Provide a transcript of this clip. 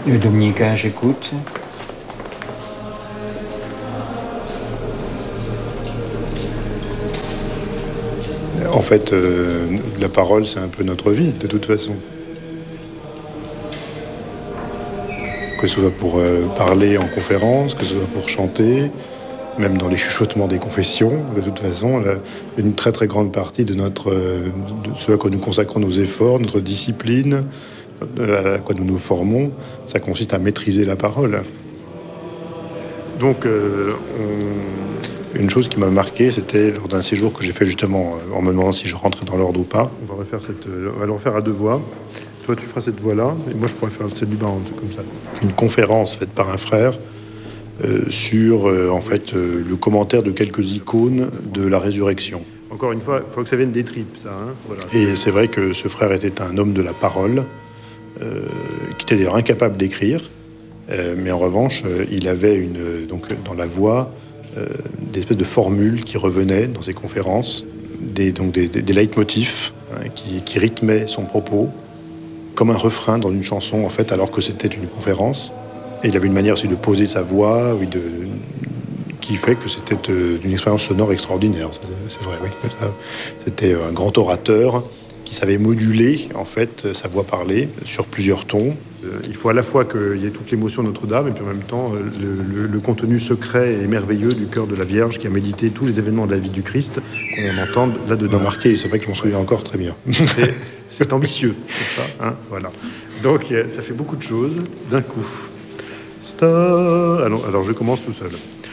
Le dominicain, j'écoute. En fait, la parole, c'est un peu notre vie, de toute façon. Que ce soit pour parler en conférence, que ce soit pour chanter, même dans les chuchotements des confessions, de toute façon, une très très grande partie de ce à quoi nous consacrons nos efforts, notre discipline, à quoi nous nous formons, ça consiste à maîtriser la parole. Donc, une chose qui m'a marqué, c'était lors d'un séjour que j'ai fait justement, en me demandant si je rentrais dans l'ordre ou pas. On va le refaire à deux voix. Toi, tu feras cette voix-là, et moi, je pourrais faire celle du bas, comme ça. Une conférence faite par un frère sur, le commentaire de quelques icônes de la résurrection. Encore une fois, il faut que ça vienne des tripes, ça. Hein, voilà. Et c'est vrai que ce frère était un homme de la parole, qui était d'ailleurs incapable d'écrire, mais en revanche, il avait donc dans la voix des espèces de formules qui revenaient dans ses conférences, des leitmotifs qui rythmaient son propos, comme un refrain dans une chanson, en fait, alors que c'était une conférence. Et il avait une manière aussi de poser sa voix, qui fait que c'était une expérience sonore extraordinaire. C'est vrai, oui. C'était un grand orateur qui savait moduler, en fait, sa voix parlée sur plusieurs tons. Il faut à la fois qu'il y ait toute l'émotion de Notre-Dame et puis en même temps le contenu secret et merveilleux du cœur de la Vierge qui a médité tous les événements de la vie du Christ qu'on entend là-dedans. Marqué, c'est vrai que je m'en souviens encore très bien. C'est ambitieux, c'est ça, hein, voilà. Donc ça fait beaucoup de choses d'un coup. Stop. Alors je commence tout seul.